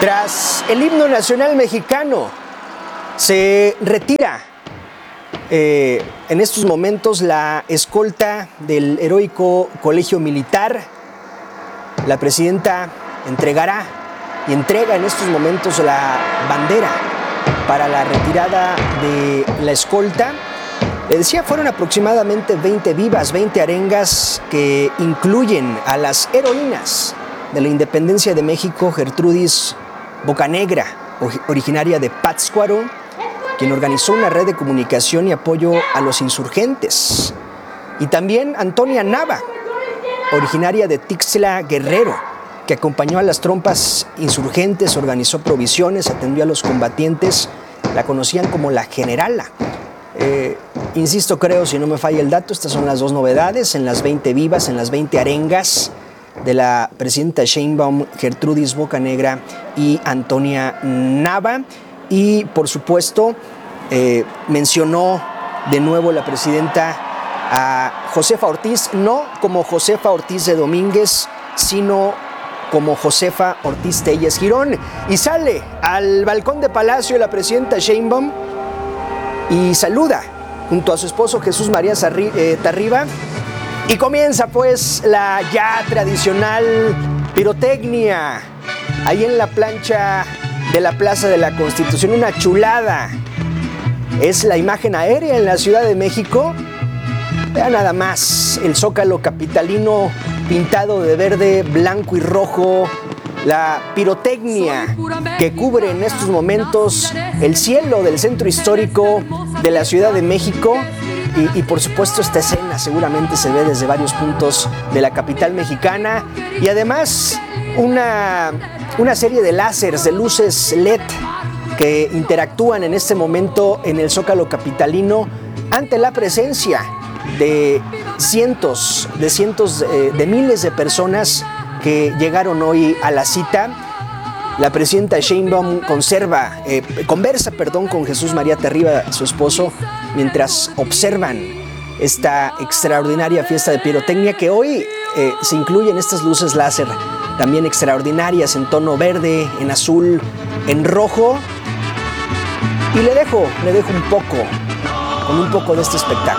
Tras el himno nacional mexicano, se retira en estos momentos la escolta del heroico Colegio Militar. La presidenta entrega en estos momentos la bandera para la retirada de la escolta. Le decía, fueron aproximadamente 20 vivas, 20 arengas que incluyen a las heroínas de la independencia de México, Gertrudis Bocanegra, originaria de Pátzcuaro, quien organizó una red de comunicación y apoyo a los insurgentes. Y también Antonia Nava, originaria de Tixla, Guerrero, que acompañó a las tropas insurgentes, organizó provisiones, atendió a los combatientes, la conocían como la generala. Insisto, creo, si no me falla el dato, estas son las dos novedades, en las 20 vivas, en las 20 arengas de la presidenta Sheinbaum, Gertrudis Bocanegra y Antonia Nava. Y, por supuesto, mencionó de nuevo la presidenta a Josefa Ortiz, no como Josefa Ortiz de Domínguez, sino como Josefa Ortiz Telles Girón. Y sale al balcón de Palacio la presidenta Sheinbaum y saluda junto a su esposo Jesús María Tarriba. Y comienza pues la ya tradicional pirotecnia ahí en la plancha de la Plaza de la Constitución. Una chulada. Es la imagen aérea en la Ciudad de México. Vean nada más el zócalo capitalino pintado de verde, blanco y rojo. La pirotecnia que cubre en estos momentos el cielo del centro histórico de la Ciudad de México. Y por supuesto esta escena seguramente se ve desde varios puntos de la capital mexicana. Y además una serie de láseres, de luces LED que interactúan en este momento en el zócalo capitalino ante la presencia de cientos de miles de personas que llegaron hoy a la cita. La presidenta Sheinbaum conversa con Jesús María Tarriba, su esposo, mientras observan esta extraordinaria fiesta de pirotecnia que hoy se incluyen estas luces láser también extraordinarias en tono verde, en azul, en rojo. Y le dejo con un poco de este espectáculo.